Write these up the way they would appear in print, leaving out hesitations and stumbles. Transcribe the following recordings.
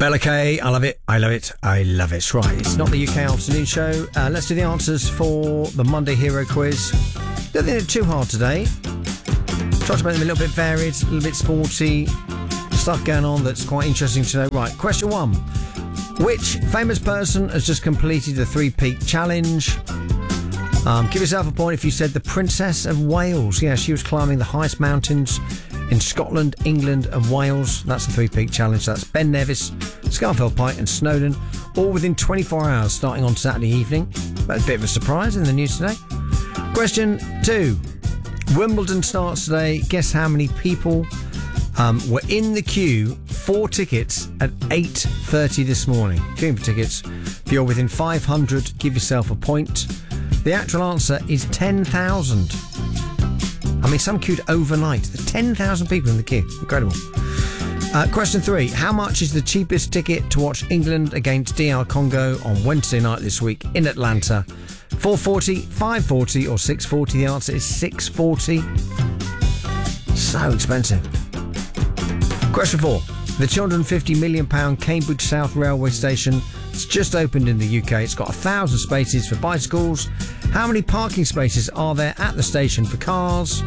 Bella Kay, I love it, I love it, I love it. Right, it's not the UK afternoon show. Let's do the answers for the Monday Hero Quiz. Don't think they're too hard today. Try to make them a little bit varied, a little bit sporty. Stuff going on that's quite interesting to know. Right, question 1. Which famous person has just completed the 3-peak challenge? Give yourself a point if you said the Princess of Wales. Yeah, she was climbing the highest mountains in Scotland, England and Wales. That's the 3-peak challenge. That's Ben Nevis, Scafell Pike and Snowdon, all within 24 hours starting on Saturday evening. That's a bit of a surprise in the news today. Question 2. Wimbledon starts today. Guess how many people were in the queue for tickets at 8:30 this morning? Queuing for tickets. If you're within 500, give yourself a point. The actual answer is 10,000. I mean, some queued overnight. There's 10,000 people in the queue. Incredible. Question 3. How much is the cheapest ticket to watch England against DR Congo on Wednesday night this week in Atlanta? $4.40, $5.40 or $6.40? The answer is $6.40. So expensive. Question 4. The £250 million Cambridge South Railway Station has just opened in the UK. It's got 1,000 spaces for bicycles. How many parking spaces are there at the station for cars?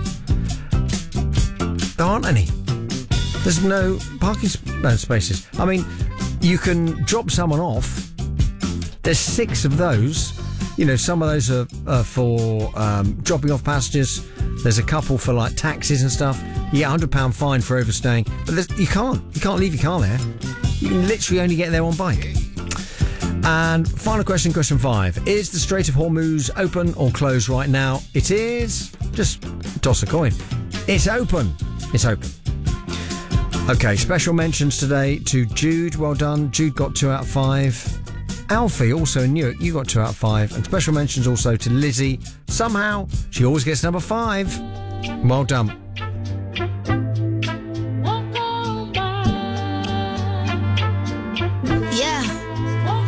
There aren't any. There's no parking spaces. I mean, you can drop someone off. There's 6 of those. You know, some of those are for dropping off passengers. There's a couple for like taxis and stuff. You get £100 fine for overstaying. But you can't leave your car there. You can literally only get there on bike. And final question, question 5. Is the Strait of Hormuz open or closed right now? It is. Just toss a coin. It's open. It's open. Okay, special mentions today to Jude. Well done. Jude got 2 out of 5. Alfie, also in Newark, you got 2 out of 5. And special mentions also to Lizzie. Somehow, she always gets number 5. Well done.